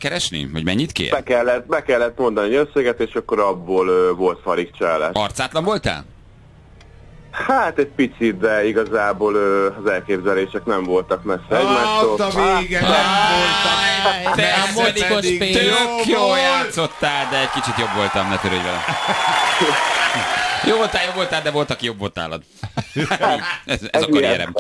keresni? Vagy mennyit kér? Be kellett mondani egy összeget, és akkor abból volt farigcsalás. Arcátlan voltál? Hát egy picit, de igazából az elképzelések nem voltak messze egymástól. Ott a vége, nem voltak. Tök jó játszottál, de egy kicsit jobb voltam, ne törődj velem. Jó voltál, de volt, aki jobb volt nálad. Ez a karrierem.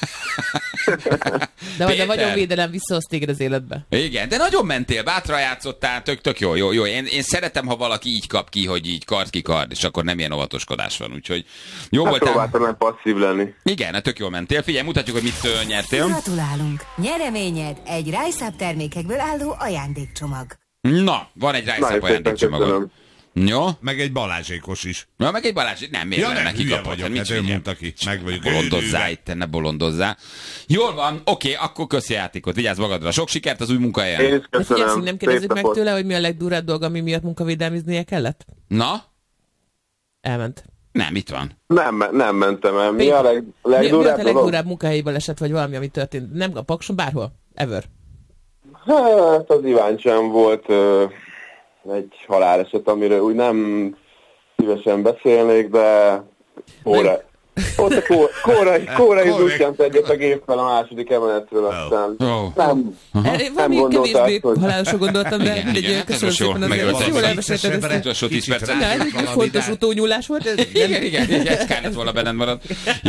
De vagyon védelem visszahoz téged az életbe. Igen, de nagyon mentél, bátran játszottál, tök jó. Én szeretem, ha valaki így kap ki, hogy így kard, és akkor nem ilyen óvatoskodás van, úgyhogy jó voltál. Próbáltam nem passzív lenni. Igen, tök jól mentél. Figyelj, mutatjuk, hogy mit nyertél. Gratulálunk! Nyereményed egy Rise-Up termékekből álló ajándékcsomag. Na, van egy Rise-Up ajándékcsomagod. Jó. Meg egy Balázsékos is. Na, meg egy Balázsék. Nem, miért nem neki kapott? Vagyok, hát ő mondta ki. Meg vagyok. Bolondozzá itt, ne bolondozzá. Jól van, oké, akkor köszi játékot. Vigyázz magadra. Sok sikert az új munkahelyen. Én is köszönöm. Nem kérdezzük meg tőle, hogy mi a legdurább dolga, ami miatt munkavédelmiznie kellett? Na? Elment. Nem, itt van. Nem mentem el. Mi a legdurább dolog? Mi a legdurább munkahelyi baleset, vagy valami, ami történt? Nem a Pakson, bárhol? Ever? Hát az Iváncsán volt egy haláleset, amiről úgy nem szívesen beszélnék, de ott a Kórai Zsuzsánt egyet a géppel a második emeletről, aztán nem gondolta azt, hogy... Halálosra gondoltam, de mindegy, köszönöm szépen az jól elmesélted ezt. Utolsó 10 percet. Egy fontos utónyúlás volt. Igen, egy kellett volna benned marad.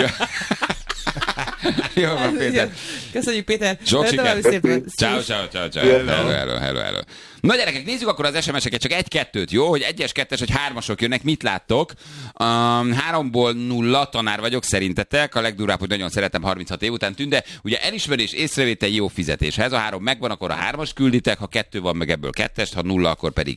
Jó van, Péter. Köszönjük, Péter. Sok sikert. Ciao. Hello. Na gyerekek, nézzük akkor az SMS-eket, csak 1-2-t, jó? Hogy 1-es, 2-es, vagy 3-asok jönnek, mit láttok? 3-ból 0, tanár vagyok, szerintetek. A legdurább, hogy nagyon szeretem 36 év után tűnt, de ugye elismerés, észrevétel, jó fizetés. Ha ez a 3 megvan, akkor a 3-as külditek, ha 2 van, meg ebből 2-est, ha 0, akkor pedig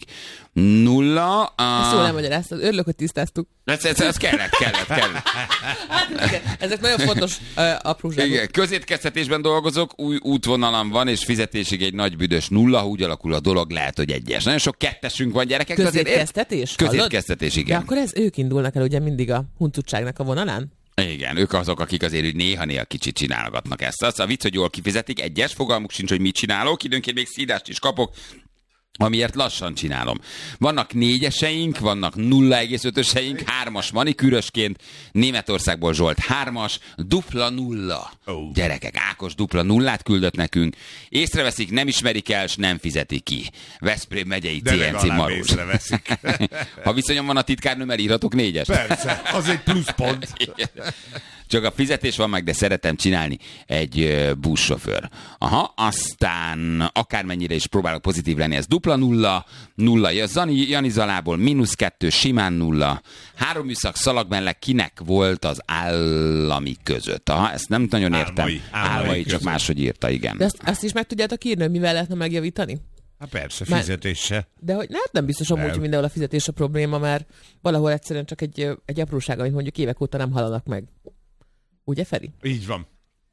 0. Ezt jól elmagyaráztad, örülök, hogy tisztáztuk. Ez kellett. Hát, igen, ezek nagyon fontos apróságok. Igen, közétkeztetésben dolgozok, új útvonalam van, és fizetésig egy nagy büdös 0, ha úgy alakul a dolog, lehet, hogy 1-es. Nagyon sok 2-esünk van, gyerekek. Közétkeztetés? Közétkeztetés, igen. De akkor ők indulnak el ugye mindig a huncutságnak a vonalán? Igen, ők azok, akik azért úgy néha kicsit csinálgatnak ezt. Az a vicc, hogy jól kifizetik, 1-es, fogalmuk sincs, hogy mit csinálok, időnként még szídást is kapok, amiért lassan csinálom. Vannak 4-eseink, vannak 0,5-eseink, 3-as manikűrösként, Németországból Zsolt 3-as, dupla 0. Gyerekek, Ákos dupla 0-át küldött nekünk. Észreveszik, nem ismerik el, s nem fizetik ki. Veszprém megyei CNC Marós. Ha viszonyom van a titkárnőmmel, írhatok 4-es? Persze, az egy pluszpont. Csak a fizetés van meg, de szeretem csinálni egy buszsofőr. Aha, aztán akármennyire is próbálok pozitív lenni, ez dupla 0, 0 Jani Zalából, -2, simán 0. 3 műszak szalag mellett kinek volt az állami között? Aha, ezt nem nagyon értem. Álmai csak máshogy írta, igen. De azt is meg tudjátok írni, hogy mivel lehetne megjavítani? Hát persze, fizetése. De hogy nem biztos amúgy, hogy mindenhol a fizetés a probléma, mert valahol egyszerűen csak egy apróság, amit mondjuk évek óta nem hallanak meg. Ugye, Feri? Így van.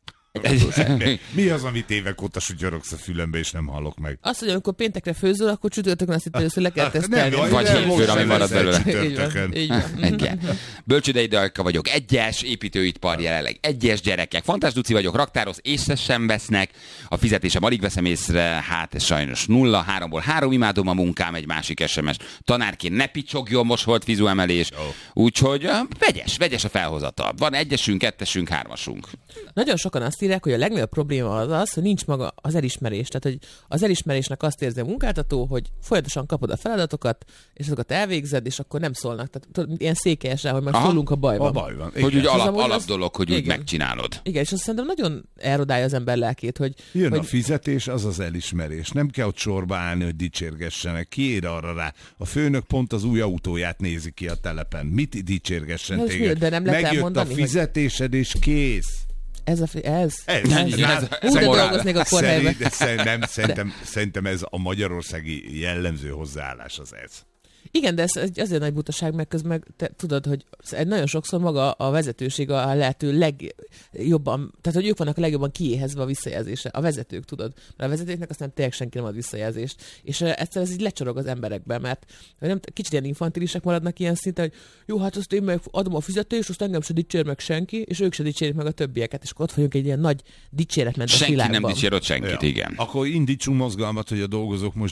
Mi az, amit évek óta sutyorogsz a fülembe, és nem hallok meg? Azt, hogy amikor péntekre főzöl, akkor csütörtökön azt hittem, hogy le kell tesztelni. Vagy hétfőn, ami marad belőle. Így van. Bölcsődei Dajka vagyok, 1-es, építőipar jelenleg 1-es, gyerekek. Fantás Duci vagyok, raktáros, észre sem vesznek. A fizetésem alig veszem észre, hát ez sajnos 0. 3-ból 3, imádom a munkám, egy másik SMS. Tanárként ne picsogjon, most volt fizuemelés. Úgyhogy vegyes a felhozata. Van 1-esünk, 2-esünk, 3-asunk. Nagyon sokan azt írják, hogy a legnagyobb probléma az, hogy nincs maga az elismerés. Tehát, hogy az elismerésnek azt érzi a munkáltató, hogy folyamatosan kapod a feladatokat, és azokat elvégzed, és akkor nem szólnak. Tehát ilyen székelyesre, hogy majd szólunk, ha baj van. A baj van. Hogy úgy alap dolog, hogy úgy megcsinálod. Igen, és azt szerintem nagyon elrodálja az ember lelkét, hogy... Jön a fizetés, az az elismerés. Nem kell ott sorba állni, hogy dicsérgessenek. Ki ér arra rá? A főnök pont az új autóját nézi ki a telepen. Mit dicsérgessen téged? De nem lehet megjött a fizetésed, és kész. Ez. Úgy dolgoznék a kórhelyben. Szerintem ez a magyarországi jellemző hozzáállás az ez. Igen, de ez azért nagy butaság, meg közben te tudod, hogy nagyon sokszor maga a vezetőség a lehető legjobban, tehát hogy ők vannak a legjobban kiéhezve a visszajelzésre. A vezetők, tudod. Mert a vezetőknek aztán tényleg senki nem ad visszajelzést. És egyszer ez így lecsorog az emberekben, mert nem, kicsit ilyen infantilisek maradnak ilyen szinten, hogy jó, hát azt én meg adom a fizetést, azt engem se dicsér meg senki, és ők se dicsérik meg a többieket, és akkor ott vagyunk egy ilyen nagy dicséretmentes világban. Senki nem dicsér ott senkit, igen. Akkor indítsunk mozgalmat, hogy a dolgozók most